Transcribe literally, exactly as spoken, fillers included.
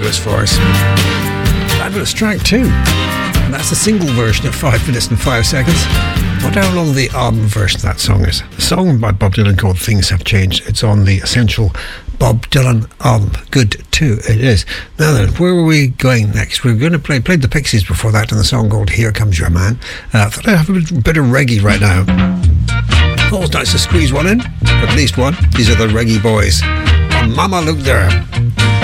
fabulous for us. Fabulous track too. And that's a single version of five minutes and five seconds. I wonder how long the album version of that song is. The song by Bob Dylan called Things Have Changed. It's on the Essential Bob Dylan album. Good too, it is. Now then, where were we going next? We were going to play, played the Pixies before that, and the song called Here Comes Your Man. I uh, thought I'd have a bit, bit of reggae right now. Always nice to squeeze one in, at least one. These are the Reggae Boys. Mama, look there.